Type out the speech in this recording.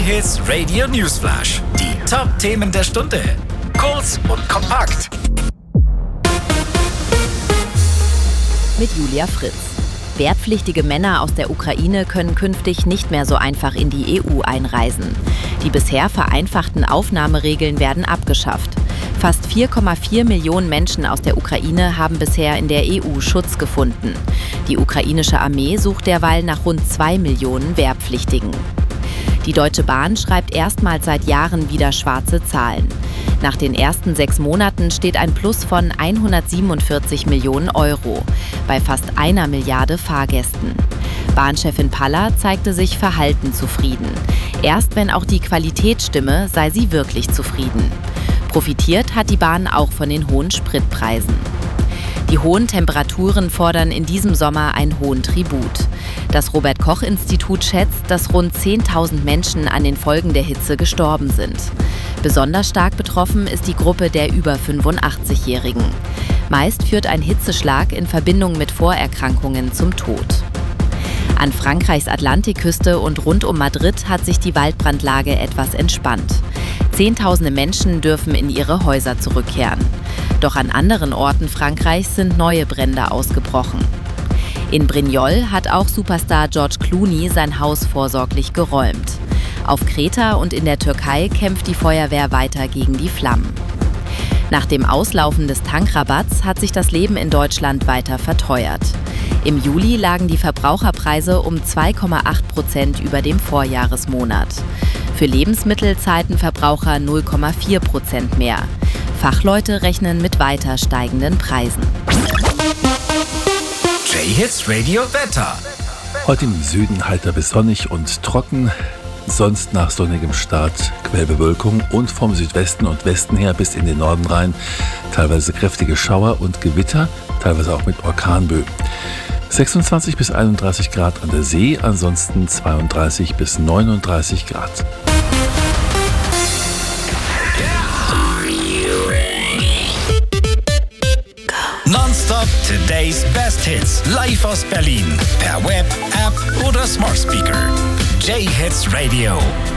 J-Hits Radio Newsflash. Die Top-Themen der Stunde. Kurz und kompakt. Mit Julia Fritz. Wehrpflichtige Männer aus der Ukraine können künftig nicht mehr so einfach in die EU einreisen. Die bisher vereinfachten Aufnahmeregeln werden abgeschafft. Fast 4,4 Millionen Menschen aus der Ukraine haben bisher in der EU Schutz gefunden. Die ukrainische Armee sucht derweil nach rund 2 Millionen Wehrpflichtigen. Die Deutsche Bahn schreibt erstmals seit Jahren wieder schwarze Zahlen. Nach den ersten 6 Monaten steht ein Plus von 147 Millionen Euro bei fast 1 Milliarde Fahrgästen. Bahnchefin Paller zeigte sich verhalten zufrieden. Erst wenn auch die Qualität stimme, sei sie wirklich zufrieden. Profitiert hat die Bahn auch von den hohen Spritpreisen. Die hohen Temperaturen fordern in diesem Sommer einen hohen Tribut. Das Robert-Koch-Institut schätzt, dass rund 10.000 Menschen an den Folgen der Hitze gestorben sind. Besonders stark betroffen ist die Gruppe der über 85-Jährigen. Meist führt ein Hitzeschlag in Verbindung mit Vorerkrankungen zum Tod. An Frankreichs Atlantikküste und rund um Madrid hat sich die Waldbrandlage etwas entspannt. Zehntausende Menschen dürfen in ihre Häuser zurückkehren. Doch an anderen Orten Frankreichs sind neue Brände ausgebrochen. In Brignoles hat auch Superstar George Clooney sein Haus vorsorglich geräumt. Auf Kreta und in der Türkei kämpft die Feuerwehr weiter gegen die Flammen. Nach dem Auslaufen des Tankrabatts hat sich das Leben in Deutschland weiter verteuert. Im Juli lagen die Verbraucherpreise um 2,8% über dem Vorjahresmonat. Für Lebensmittel zahlten Verbraucher 0,4% mehr. Fachleute rechnen mit weiter steigenden Preisen. J-Hits Radio Wetter. Heute im Süden heiter bis sonnig und trocken. Sonst nach sonnigem Start Quellbewölkung und vom Südwesten und Westen her bis in den Norden rein teilweise kräftige Schauer und Gewitter, teilweise auch mit Orkanböen. 26 bis 31 Grad an der See, ansonsten 32 bis 39 Grad. Nonstop Today's Best Hits. Live aus Berlin. Per Web, App oder Smart Speaker. J-Hits Radio.